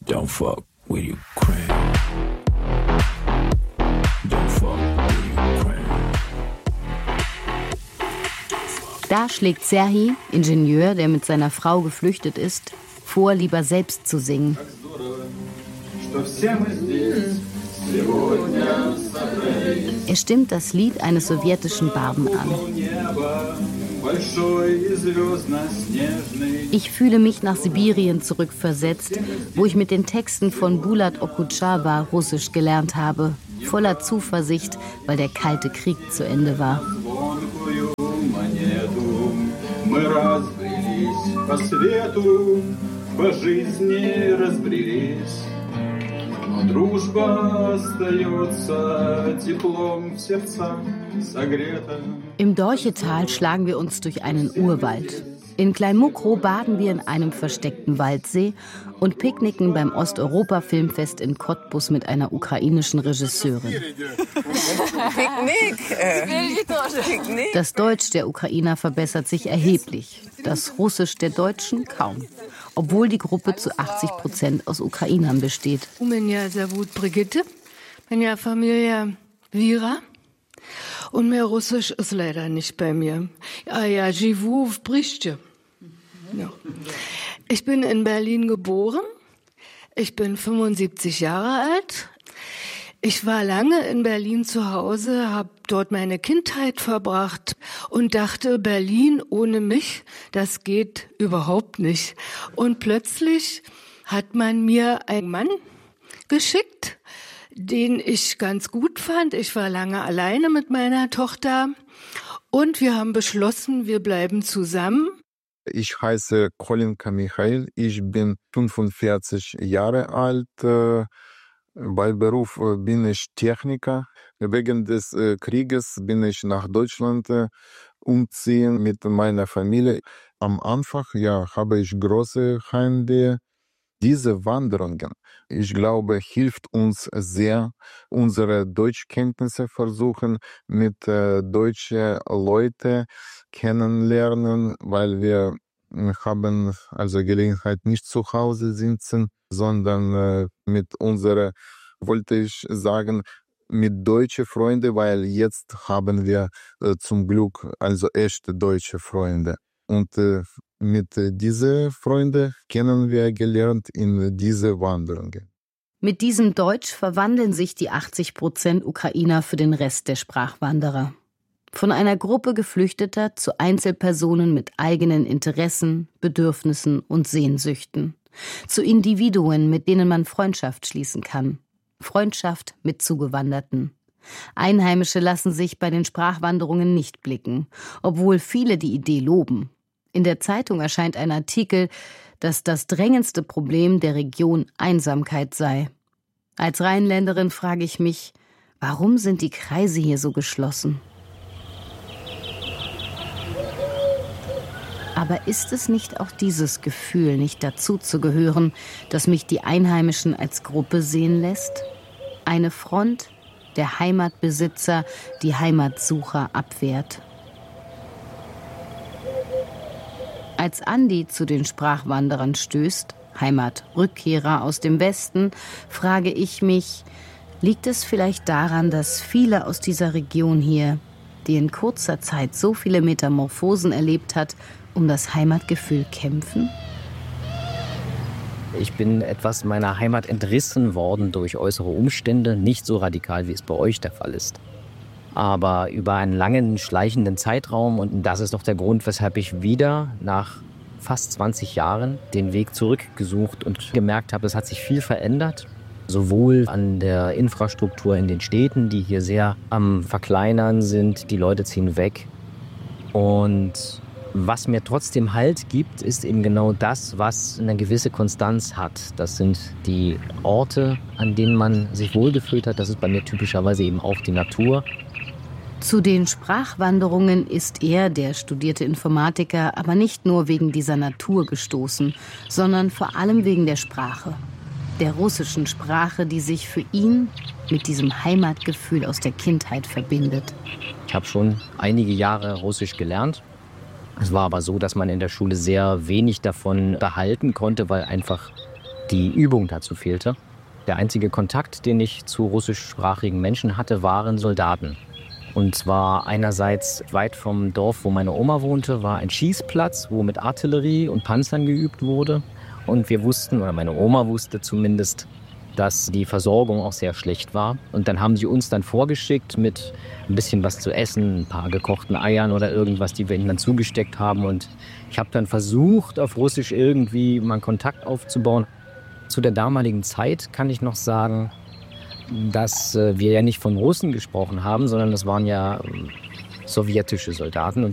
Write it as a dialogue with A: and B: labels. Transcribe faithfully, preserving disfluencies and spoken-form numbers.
A: Don't fuck with Ukraine. Don't fuck with Ukraine.
B: Da schlägt Serhii, Ingenieur, der mit seiner Frau geflüchtet ist, vor, lieber selbst zu singen. Er stimmt das Lied eines sowjetischen Barden an. Ich fühle mich nach Sibirien zurückversetzt, wo ich mit den Texten von Bulat Okudschaba Russisch gelernt habe, voller Zuversicht, weil der Kalte Krieg zu Ende war. Im Dorchetal schlagen wir uns durch einen Urwald. In Kleinmukro baden wir in einem versteckten Waldsee und picknicken beim Osteuropa-Filmfest in Cottbus mit einer ukrainischen Regisseurin. Das Deutsch der Ukrainer verbessert sich erheblich, das Russisch der Deutschen kaum, obwohl die Gruppe zu achtzig Prozent aus Ukrainern besteht.
C: Меня зовут Brigitte, meine Familie Vira. Und mehr Russisch ist leider nicht bei mir. Ah ja, живу в Bristje. Ja. Ich bin in Berlin geboren. Ich bin fünfundsiebzig Jahre alt. Ich war lange in Berlin zu Hause, habe dort meine Kindheit verbracht und dachte, Berlin ohne mich, das geht überhaupt nicht. Und plötzlich hat man mir einen Mann geschickt, den ich ganz gut fand. Ich war lange alleine mit meiner Tochter und wir haben beschlossen, wir bleiben zusammen.
D: Ich heiße Kolinka Michail, ich bin fünfundvierzig Jahre alt. Bei Beruf bin ich Techniker. Wegen des Krieges bin ich nach Deutschland umziehen mit meiner Familie. Am Anfang ja, habe ich große Heimweh. Diese Wanderungen, ich glaube, hilft uns sehr, unsere Deutschkenntnisse versuchen, mit äh, deutschen Leuten kennenlernen, weil wir haben also Gelegenheit nicht zu Hause sitzen, sondern äh, mit unserer, wollte ich sagen, mit deutschen Freunden, weil jetzt haben wir äh, zum Glück also echte deutsche Freunde. Und äh, mit äh, diesen Freunden kennen wir gelernt in diese Wanderungen.
B: Mit diesem Deutsch verwandeln sich die achtzig Prozent Ukrainer für den Rest der Sprachwanderer. Von einer Gruppe Geflüchteter zu Einzelpersonen mit eigenen Interessen, Bedürfnissen und Sehnsüchten. Zu Individuen, mit denen man Freundschaft schließen kann. Freundschaft mit Zugewanderten. Einheimische lassen sich bei den Sprachwanderungen nicht blicken, obwohl viele die Idee loben. In der Zeitung erscheint ein Artikel, dass das drängendste Problem der Region Einsamkeit sei. Als Rheinländerin frage ich mich, warum sind die Kreise hier so geschlossen? Aber ist es nicht auch dieses Gefühl, nicht dazuzugehören, das mich die Einheimischen als Gruppe sehen lässt? Eine Front der Heimatbesitzer, die Heimatsucher abwehrt. Als Andi zu den Sprachwanderern stößt, Heimatrückkehrer aus dem Westen, frage ich mich, liegt es vielleicht daran, dass viele aus dieser Region hier, die in kurzer Zeit so viele Metamorphosen erlebt hat, um das Heimatgefühl kämpfen?
E: Ich bin etwas meiner Heimat entrissen worden durch äußere Umstände, nicht so radikal, wie es bei euch der Fall ist. Aber über einen langen, schleichenden Zeitraum, und das ist doch der Grund, weshalb ich wieder nach fast zwanzig Jahren den Weg zurückgesucht und gemerkt habe, es hat sich viel verändert. Sowohl an der Infrastruktur in den Städten, die hier sehr am Verkleinern sind, die Leute ziehen weg. Und was mir trotzdem Halt gibt, ist eben genau das, was eine gewisse Konstanz hat. Das sind die Orte, an denen man sich wohlgefühlt hat. Das ist bei mir typischerweise eben auch die Natur.
B: Zu den Sprachwanderungen ist er, der studierte Informatiker, aber nicht nur wegen dieser Natur gestoßen, sondern vor allem wegen der Sprache. Der russischen Sprache, die sich für ihn mit diesem Heimatgefühl aus der Kindheit verbindet.
E: Ich habe schon einige Jahre Russisch gelernt. Es war aber so, dass man in der Schule sehr wenig davon behalten konnte, weil einfach die Übung dazu fehlte. Der einzige Kontakt, den ich zu russischsprachigen Menschen hatte, waren Soldaten. Und zwar einerseits weit vom Dorf, wo meine Oma wohnte, war ein Schießplatz, wo mit Artillerie und Panzern geübt wurde. Und wir wussten, oder meine Oma wusste zumindest, dass die Versorgung auch sehr schlecht war. Und dann haben sie uns dann vorgeschickt mit ein bisschen was zu essen, ein paar gekochten Eiern oder irgendwas, die wir ihnen dann zugesteckt haben. Und ich habe dann versucht, auf Russisch irgendwie mal einen Kontakt aufzubauen. Zu der damaligen Zeit kann ich noch sagen, dass wir ja nicht von Russen gesprochen haben, sondern das waren ja sowjetische Soldaten. Und